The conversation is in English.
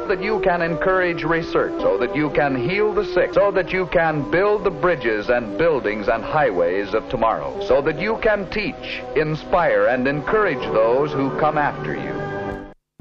that you can encourage research, so that you can heal the sick, so that you can build the bridges and buildings and highways of tomorrow, so that you can teach, inspire, and encourage those who come after you.